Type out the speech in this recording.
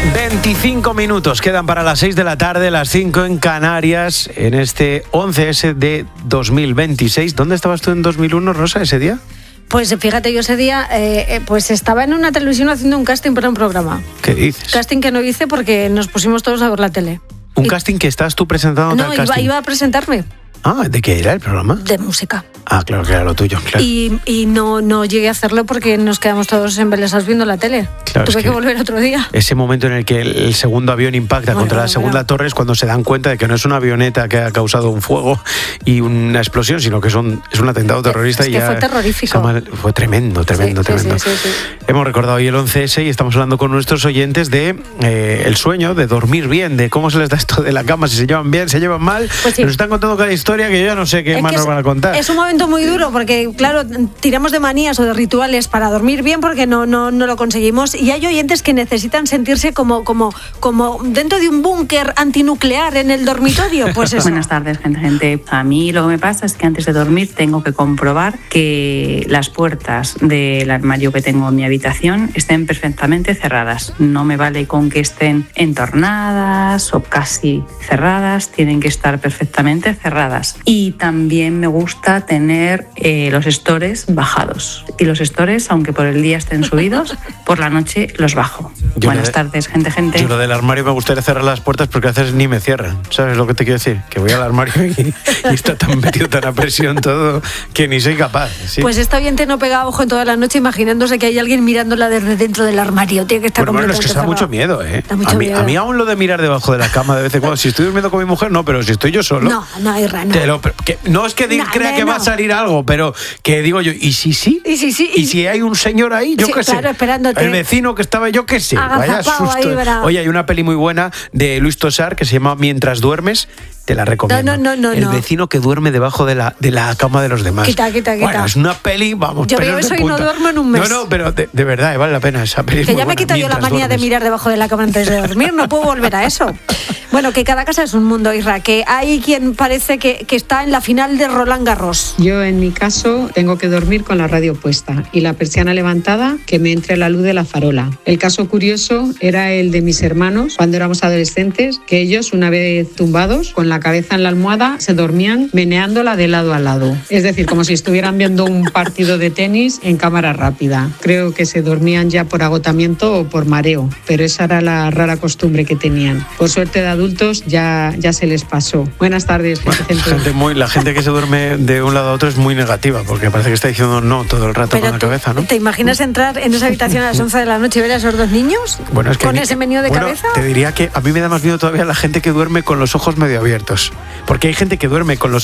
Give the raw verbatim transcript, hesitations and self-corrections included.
veinticinco minutos quedan para las seis de la tarde, las cinco en Canarias, en este once ese de dos mil veintiséis. ¿Dónde estabas tú en dos mil uno, Rosa, ese día? Pues fíjate, yo ese día eh, pues estaba en una televisión haciendo un casting para un programa. ¿Qué dices? Casting que no hice porque nos pusimos todos a ver la tele. ¿Un y... casting que estás tú presentando? No, iba, iba a presentarme. Ah, ¿de qué era el programa? De música. Ah, claro que era lo tuyo, claro. Y, y no, no llegué a hacerlo porque nos quedamos todos embelesados viendo la tele. Claro, Tuve es que, que volver otro día. Ese momento en el que el segundo avión impacta bueno, contra la segunda bueno. torre es cuando se dan cuenta de que no es una avioneta que ha causado un fuego y una explosión, sino que son, es un atentado terrorista. Es que y ya fue terrorífico. Mal, fue tremendo, tremendo, sí, tremendo. Sí, sí, sí, sí. Hemos recordado hoy el once ese y estamos hablando con nuestros oyentes de eh, el sueño, de dormir bien, de cómo se les da esto de la cama, si se llevan bien, se llevan mal. Pues sí. Nos están contando cada historia que yo ya no sé qué es más nos es, van a contar. Es un momento muy duro porque, claro, tiramos de manías o de rituales para dormir bien porque no, no, no lo conseguimos y hay oyentes que necesitan sentirse como, como, como dentro de un búnker antinuclear en el dormitorio. Pues eso. Buenas tardes, gente, gente. A mí lo que me pasa es que antes de dormir tengo que comprobar que las puertas del armario que tengo en mi habitación estén perfectamente cerradas. No me vale con que estén entornadas o casi cerradas, tienen que estar perfectamente cerradas. Y también me gusta tener eh, los stores bajados. Y los stores, aunque por el día estén subidos, por la noche los bajo. Yo Buenas de, tardes, gente, gente. Yo lo del armario me gustaría cerrar las puertas porque a veces ni me cierran. ¿Sabes lo que te quiero decir? Que voy al armario y, y está tan metido, tan a presión todo, que ni soy capaz. ¿Sí? Pues esta oyente no pega ojo en toda la noche imaginándose que hay alguien mirándola desde dentro del armario. Tiene que estar bueno, bueno, es que cerrado. da mucho miedo, ¿eh? Da mucho a, mí, miedo. a mí aún lo de mirar debajo de la cama de vez en cuando. Si estoy durmiendo con mi mujer, no, pero si estoy yo solo... No, no hay rana. Te lo, que, no es que no, crea no, que no. va a salir algo, pero que digo yo, ¿y si sí? ¿Y si sí? ¿Y, ¿Y si hay un señor ahí? Yo sí, qué claro, sé. Esperándote. El vecino que estaba, yo qué sé. Vaya susto. Ahí, Oye, hay una peli muy buena de Luis Tosar que se llama Mientras duermes. Te la recomiendo. No, no, no, no. El vecino que duerme debajo de la, de la cama de los demás. Quita, quita, quita. Bueno, es una peli, vamos, yo veo eso y no duermo en un mes. No, no, pero de, de verdad, vale la pena esa peli. Que ya me he quitado yo la manía duermes. de mirar debajo de la cama antes de dormir, no puedo volver a eso. Bueno, que cada casa es un mundo, Isra, que hay quien parece que, que está en la final de Roland Garros. Yo, en mi caso, tengo que dormir con la radio puesta y la persiana levantada, que me entre la luz de la farola. El caso curioso era el de mis hermanos cuando éramos adolescentes, que ellos, una vez tumbados, con la cabeza en la almohada, se dormían meneándola de lado a lado. Es decir, como si estuvieran viendo un partido de tenis en cámara rápida. Creo que se dormían ya por agotamiento o por mareo, pero esa era la rara costumbre que tenían. Por suerte de adultos ya, ya se les pasó. Buenas tardes, bueno, gente, gente muy, la gente que se duerme de un lado a otro es muy negativa, porque parece que está diciendo no todo el rato pero con la te, cabeza, ¿no? ¿Te imaginas entrar en esa habitación a las once de la noche y ver a esos dos niños? Bueno, es que ¿Con ni, ese menú de bueno, cabeza? Te diría que a mí me da más miedo todavía la gente que duerme con los ojos medio abiertos. Porque hay gente que duerme con los